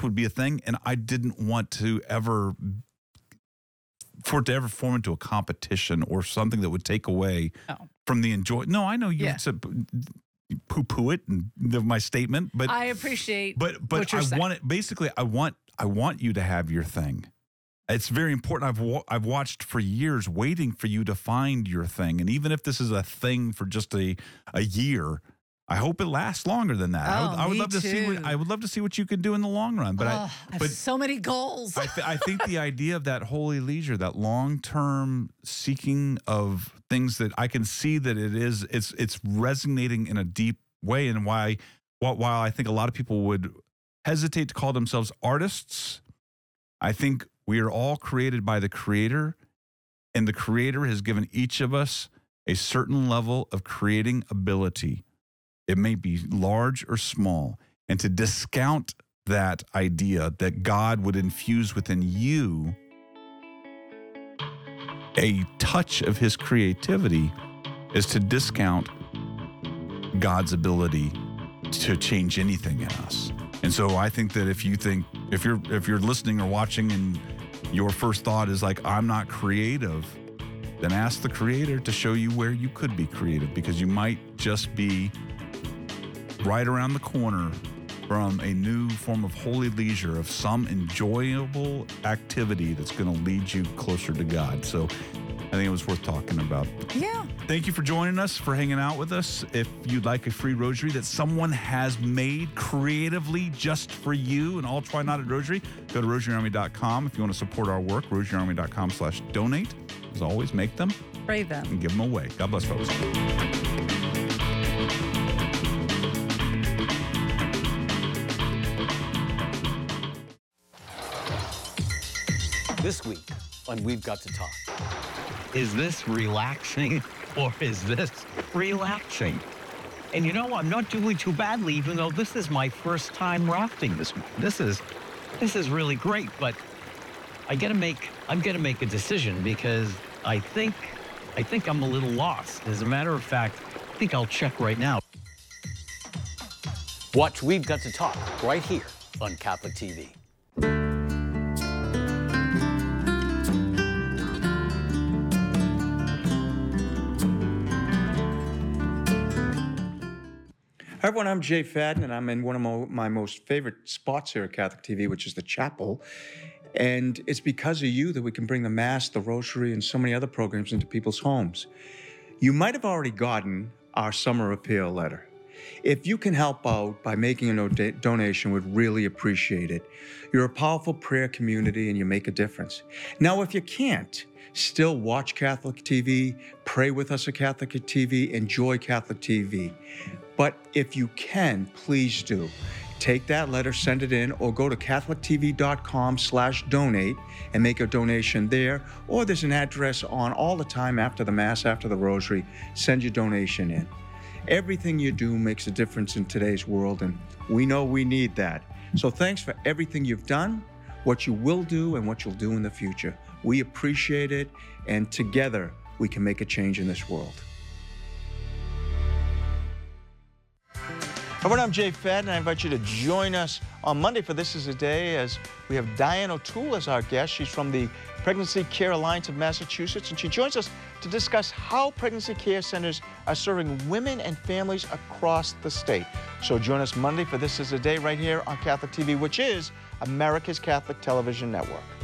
would be a thing, and I didn't want to for it to ever form into a competition or something that would take away from the enjoy. No, I know you said poo-poo it and my statement, but I appreciate but what you're saying. want it. Basically, I want you to have your thing. It's very important. I've watched for years, waiting for you to find your thing, and even if this is a thing for just a year, I hope it lasts longer than that. I would love to see. I would love to see what you can do in the long run. But I have so many goals. I think the idea of that holy leisure, that long-term seeking of things that I can see that it's resonating in a deep way, and while I think a lot of people would hesitate to call themselves artists, I think we are all created by the Creator, and the Creator has given each of us a certain level of creating ability. It may be large or small. And to discount that idea that God would infuse within you a touch of his creativity is to discount God's ability to change anything in us. And so I think that if you're listening or watching and your first thought is like, I'm not creative, then ask the Creator to show you where you could be creative, because you might just be right around the corner from a new form of holy leisure, of some enjoyable activity that's going to lead you closer to God. So I think it was worth talking about. Yeah. Thank you for joining us, for hanging out with us. If you'd like a free rosary that someone has made creatively just for you, an all-try-knotted rosary, go to rosaryarmy.com. If you want to support our work, rosaryarmy.com/donate. As always, make them. Pray them. And give them away. God bless, folks. This week on We've Got to Talk. Is this relaxing or is this relaxing? And you know, I'm not doing too badly, even though this is my first time rafting this week. This is really great, but I'm gonna make a decision, because I think I'm a little lost. As a matter of fact, I think I'll check right now. Watch We've Got to Talk right here on Catholic TV. Hi everyone, I'm Jay Fadden, and I'm in one of my most favorite spots here at Catholic TV, which is the chapel. And it's because of you that we can bring the Mass, the Rosary, and so many other programs into people's homes. You might have already gotten our summer appeal letter. If you can help out by making a donation, we'd really appreciate it. You're a powerful prayer community and you make a difference. Now, if you can't, still watch Catholic TV, pray with us at Catholic TV, enjoy Catholic TV. But if you can, please do. Take that letter, send it in, or go to catholictv.com/donate and make a donation there. Or there's an address on all the time after the Mass, after the Rosary. Send your donation in. Everything you do makes a difference in today's world, and we know we need that. So thanks for everything you've done, what you will do, and what you'll do in the future. We appreciate it, and together we can make a change in this world. Everyone, I'm Jay Fadden, and I invite you to join us on Monday for This Is a Day, as we have Diane O'Toole as our guest. She's from the Pregnancy Care Alliance of Massachusetts, and she joins us to discuss how pregnancy care centers are serving women and families across the state. So join us Monday for This Is a Day right here on Catholic TV, which is America's Catholic Television Network.